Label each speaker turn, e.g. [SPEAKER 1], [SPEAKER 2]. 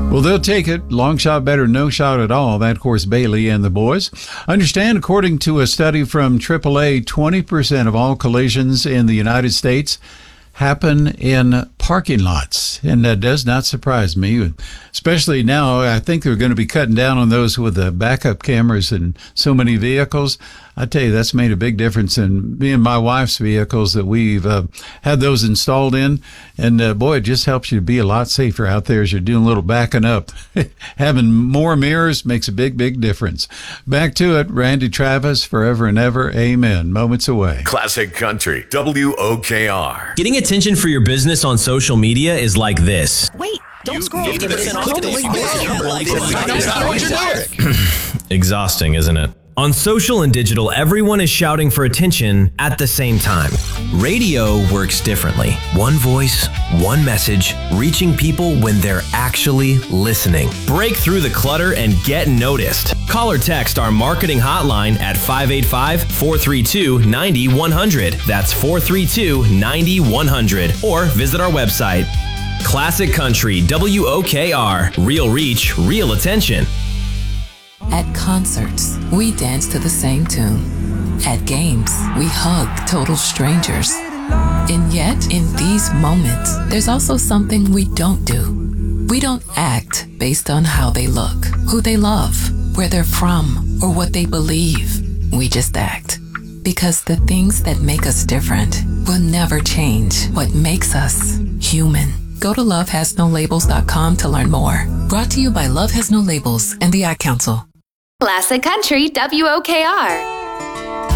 [SPEAKER 1] Well, they'll take it. Long shot better than no shot at all. That, of course, Bailey and the boys. Understand, according to a study from AAA, 20% of all collisions in the United States happen in parking lots. And that does not surprise me, especially now. I think they're going to be cutting down on those with the backup cameras in so many vehicles. I tell you, that's made a big difference in me and my wife's vehicles that we've had those installed in. And boy, it just helps you to be a lot safer out there as you're doing a little backing up. Having more mirrors makes a big, big difference. Back to it, Randy Travis, forever and ever. Amen. Moments away.
[SPEAKER 2] Classic Country, WOKR.
[SPEAKER 3] Getting attention for your business on social media is like this.
[SPEAKER 4] Wait, don't scroll.
[SPEAKER 3] Exhausting, isn't it? On social and digital, everyone is shouting for attention at the same time. Radio works differently. One voice, one message, reaching people when they're actually listening. Break through the clutter and get noticed. Call or text our marketing hotline at 585-432-9100. That's 432-9100. Or visit our website. Classic Country, WOKR. Real reach, real attention.
[SPEAKER 5] At concerts, we dance to the same tune. At games, we hug total strangers. And yet, in these moments, there's also something we don't do. We don't act based on how they look, who they love, where they're from, or what they believe. We just act. Because the things that make us different will never change what makes us human. Go to lovehasnolabels.com to learn more. Brought to you by Love Has No Labels and the Ad Council.
[SPEAKER 6] Classic Country, WOKR.